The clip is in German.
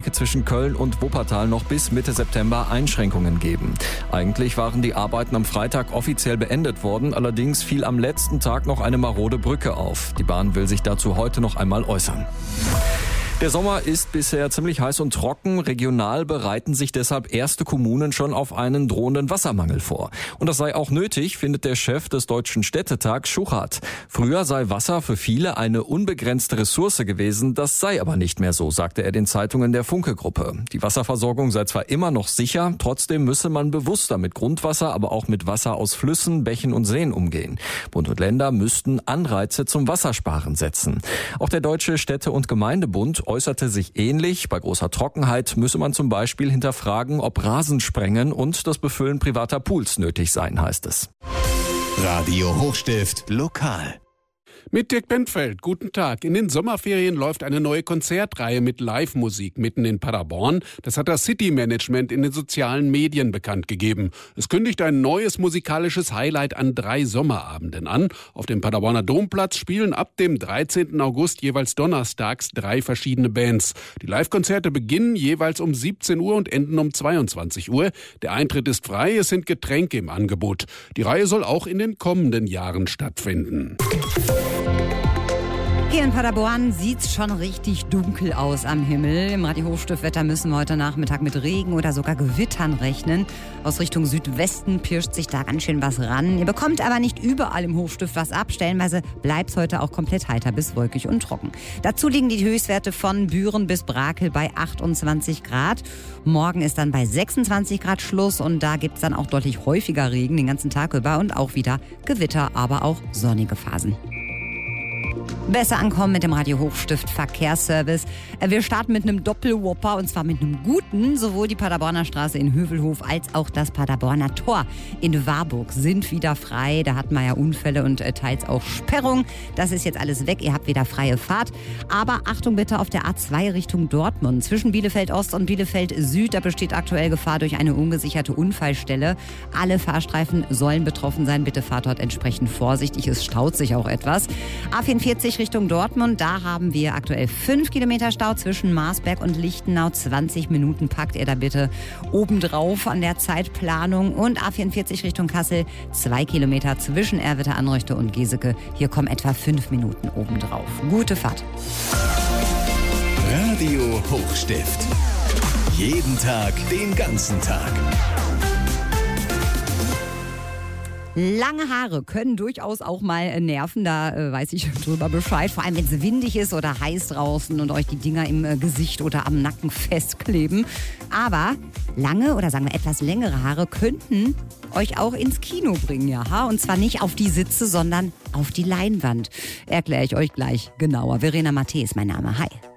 Strecke zwischen Köln und Wuppertal noch bis Mitte September Einschränkungen geben. Eigentlich waren die Arbeiten am Freitag offiziell beendet worden, allerdings fiel am letzten Tag noch eine marode Brücke auf. Die Bahn will sich dazu heute noch einmal äußern. Der Sommer ist bisher ziemlich heiß und trocken. Regional bereiten sich deshalb erste Kommunen schon auf einen drohenden Wassermangel vor. Und das sei auch nötig, findet der Chef des Deutschen Städtetags Schuchart. Früher sei Wasser für viele eine unbegrenzte Ressource gewesen. Das sei aber nicht mehr so, sagte er den Zeitungen der Funke-Gruppe. Die Wasserversorgung sei zwar immer noch sicher, trotzdem müsse man bewusster mit Grundwasser, aber auch mit Wasser aus Flüssen, Bächen und Seen umgehen. Bund und Länder müssten Anreize zum Wassersparen setzen. Auch der Deutsche Städte- und Gemeindebund äußerte sich ähnlich. Bei großer Trockenheit müsse man zum Beispiel hinterfragen, ob Rasensprengen und das Befüllen privater Pools nötig seien, heißt es. Radio Hochstift lokal. Mit Dirk Bentfeld, guten Tag. In den Sommerferien läuft eine neue Konzertreihe mit Live-Musik mitten in Paderborn. Das hat das City-Management in den sozialen Medien bekannt gegeben. Es kündigt ein neues musikalisches Highlight an 3 Sommerabenden an. Auf dem Paderborner Domplatz spielen ab dem 13. August jeweils donnerstags 3 verschiedene Bands. Die Live-Konzerte beginnen jeweils um 17 Uhr und enden um 22 Uhr. Der Eintritt ist frei, es sind Getränke im Angebot. Die Reihe soll auch in den kommenden Jahren stattfinden. Hier in Paderborn sieht's schon richtig dunkel aus am Himmel. Im Radio Hochstift-Wetter müssen wir heute Nachmittag mit Regen oder sogar Gewittern rechnen. Aus Richtung Südwesten pirscht sich da ganz schön was ran. Ihr bekommt aber nicht überall im Hochstift was ab. Stellenweise bleibt's heute auch komplett heiter bis wolkig und trocken. Dazu liegen die Höchstwerte von Büren bis Brakel bei 28 Grad. Morgen ist dann bei 26 Grad Schluss und da gibt's dann auch deutlich häufiger Regen den ganzen Tag über und auch wieder Gewitter, aber auch sonnige Phasen. Besser ankommen mit dem Radio Hochstift Verkehrsservice. Wir starten mit einem Doppelwhopper und zwar mit einem guten. Sowohl die Paderborner Straße in Hövelhof als auch das Paderborner Tor in Warburg sind wieder frei. Da hatten wir ja Unfälle und teils auch Sperrung. Das ist jetzt alles weg. Ihr habt wieder freie Fahrt. Aber Achtung bitte auf der A2 Richtung Dortmund. Zwischen Bielefeld Ost und Bielefeld Süd, da besteht aktuell Gefahr durch eine ungesicherte Unfallstelle. Alle Fahrstreifen sollen betroffen sein. Bitte fahrt dort entsprechend vorsichtig. Es staut sich auch etwas. A44 Richtung Dortmund, da haben wir aktuell 5 Kilometer Stau zwischen Marsberg und Lichtenau. 20 Minuten packt ihr da bitte obendrauf an der Zeitplanung. Und A44 Richtung Kassel, 2 Kilometer zwischen Erwitte-Anreuchte und Geseke. Hier kommen etwa 5 Minuten obendrauf. Gute Fahrt. Radio Hochstift. Jeden Tag, den ganzen Tag. Lange Haare können durchaus auch mal nerven, da weiß ich drüber Bescheid. Vor allem, wenn es windig ist oder heiß draußen und euch die Dinger im Gesicht oder am Nacken festkleben. Aber lange oder sagen wir etwas längere Haare könnten euch auch ins Kino bringen, ja. Und zwar nicht auf die Sitze, sondern auf die Leinwand. Erkläre ich euch gleich genauer. Verena Matthe ist mein Name. Hi.